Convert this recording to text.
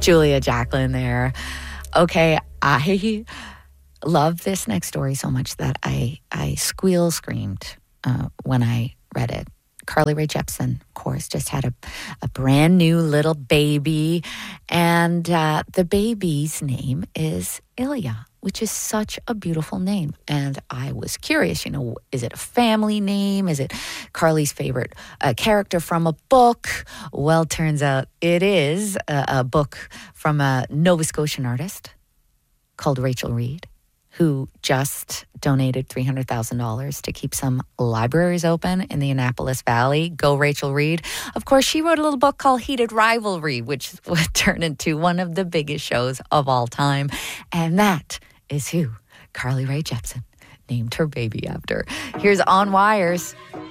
Julia Jacqueline there. Okay, I love this next story so much that I squeal screamed when I read it. Carly Rae Jepsen, of course, just had a brand new little baby, and the baby's name is Ilya, which is such a beautiful name. And I was curious, is it a family name? Is it Carly's favorite character from a book? Well, turns out it is a book from a Nova Scotian artist called Rachel Reed, who just donated $300,000 to keep some libraries open in the Annapolis Valley. Go Rachel Reed. Of course, she wrote a little book called Heated Rivalry, which would turn into one of the biggest shows of all time. And that is who Carly Rae Jepsen named her baby after. Here's On Wires.